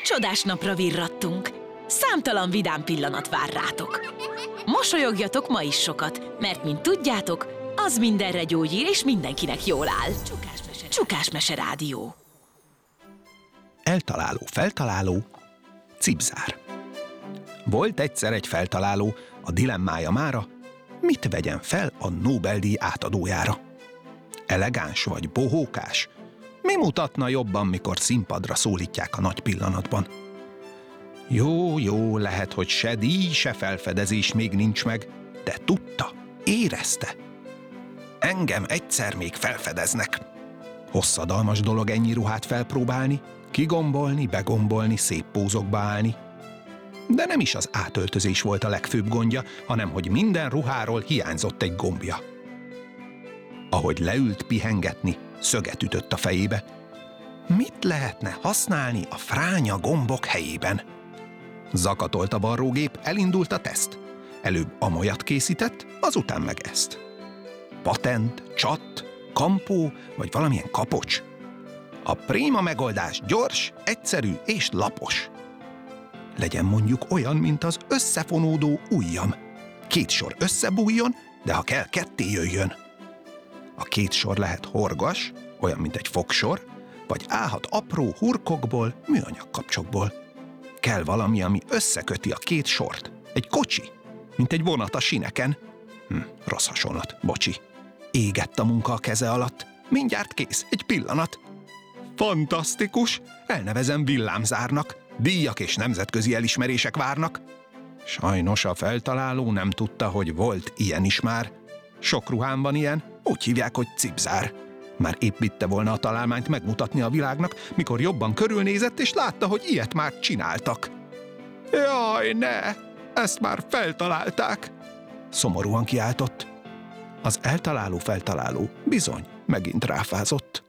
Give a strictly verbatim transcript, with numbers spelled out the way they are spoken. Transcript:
Csodás napra virrattunk. Számtalan vidám pillanat vár rátok. Mosolyogjatok ma is sokat, mert, mint tudjátok, az mindenre gyógyír és mindenkinek jól áll. Csukásmese, Csukásmese Rádió. Eltaláló feltaláló, Cipzár. Volt egyszer egy feltaláló, a dilemmája mára, mit vegyen fel a Nobel-díj átadójára. Elegáns vagy bohókás? Mi mutatna jobban, mikor színpadra szólítják a nagy pillanatban? Jó, jó, lehet, hogy se díj, se felfedezés még nincs meg, de tudta, érezte. Engem egyszer még felfedeznek. Hosszadalmas dolog ennyi ruhát felpróbálni, kigombolni, begombolni, szép pózokba állni. De nem is az átöltözés volt a legfőbb gondja, hanem hogy minden ruháról hiányzott egy gombja. Ahogy leült pihengetni, szöget ütött a fejébe. Mit lehetne használni a fránya gombok helyében? Zakatolt a varrógép, elindult a teszt. Előbb amolyat készített, azután meg ezt. Patent, csat, kampó, vagy valamilyen kapocs. A préma megoldás gyors, egyszerű és lapos. Legyen mondjuk olyan, mint az összefonódó ujjam. Két sor összebújjon, de ha kell, ketté jöjjön. A két sor lehet horgas, olyan, mint egy fogsor, vagy állhat apró hurkokból, műanyag kapcsokból. Kell valami, ami összeköti a két sort. Egy kocsi, mint egy vonat a sineken. Hm, rossz hasonlat, bocsi. Égett a munka a keze alatt. Mindjárt kész, egy pillanat. Fantasztikus! Elnevezem villámzárnak. Díjak és nemzetközi elismerések várnak. Sajnos a feltaláló nem tudta, hogy volt ilyen is már. Sok ruhám van ilyen, úgy hívják, hogy Cipzár. Már épp vitte volna a találmányt megmutatni a világnak, mikor jobban körülnézett, és látta, hogy ilyet már csináltak. Jaj, ne! Ezt már feltalálták! Szomorúan kiáltott. Az eltaláló feltaláló bizony megint ráfázott.